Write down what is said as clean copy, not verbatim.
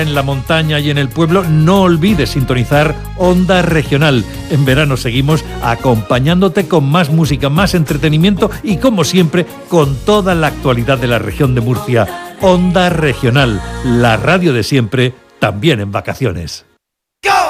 En la montaña y en el pueblo, no olvides sintonizar Onda Regional. En verano seguimos acompañándote con más música, más entretenimiento y, como siempre, con toda la actualidad de la región de Murcia. Onda Regional, la radio de siempre, también en vacaciones. ¡Go!